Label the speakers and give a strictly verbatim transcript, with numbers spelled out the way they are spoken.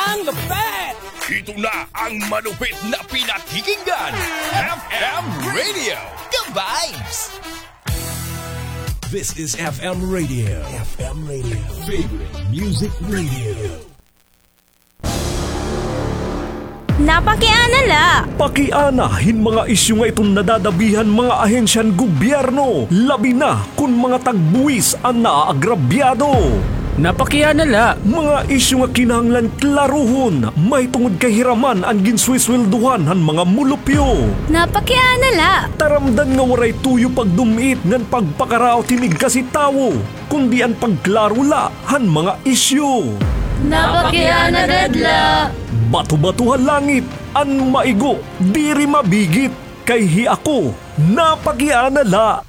Speaker 1: ang lupet!
Speaker 2: Ito na ang malupit na pinakikinggan, F M Radio, The Vibes!
Speaker 3: This is F M Radio. F M Radio. Favorite Music Radio.
Speaker 4: Napakianala!
Speaker 5: Pakianahin mga isyu nga itong nadadabihan mga ahensyan gobyerno, labi na kung mga tagbuwis ang naaagrabyado.
Speaker 1: Napakianala!
Speaker 5: Mga isyu nga kinahanglan klaruhon, may tungod kahiraman ang ginswiswilduhan han mga mulupyo.
Speaker 4: Napakianala!
Speaker 5: Taramdan nga waray tuyo pagdumit ngan pagpakarao tinig kasi tawo, kundi ang pagklarula han mga isyu.
Speaker 4: Napakianadadla!
Speaker 5: Bato-batuhan langit, an maigo, diri mabigit, kay hi ako, napakianala.